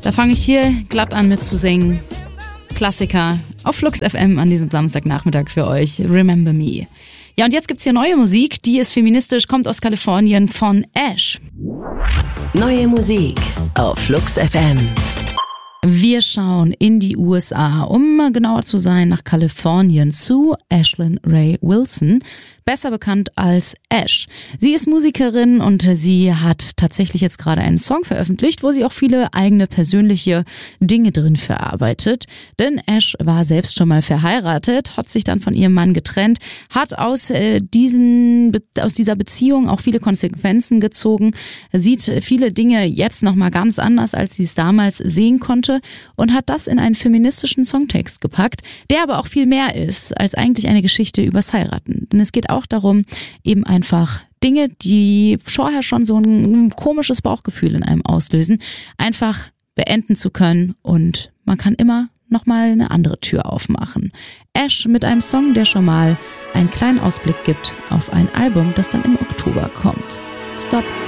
Da fange ich hier glatt an mit zu singen. Klassiker auf Flux FM an diesem Samstagnachmittag für euch. Remember Me. Ja, und jetzt gibt's hier neue Musik, die ist feministisch, kommt aus Kalifornien von Ash. Neue Musik auf Flux FM. Wir schauen in die USA, um genauer zu sein, nach Kalifornien zu Ashlyn Ray Wilson, besser bekannt als Ash. Sie ist Musikerin und sie hat tatsächlich jetzt gerade einen Song veröffentlicht, wo sie auch viele eigene persönliche Dinge drin verarbeitet. Denn Ash war selbst schon mal verheiratet, hat sich dann von ihrem Mann getrennt, hat aus dieser Beziehung auch viele Konsequenzen gezogen, sieht viele Dinge jetzt nochmal ganz anders, als sie es damals sehen konnte und hat das in einen feministischen Songtext gepackt, der aber auch viel mehr ist als eigentlich eine Geschichte übers Heiraten. Denn es geht auch darum, eben einfach Dinge, die vorher schon so ein komisches Bauchgefühl in einem auslösen, einfach beenden zu können und man kann immer nochmal eine andere Tür aufmachen. Ash mit einem Song, der schon mal einen kleinen Ausblick gibt auf ein Album, das dann im Oktober kommt. Stop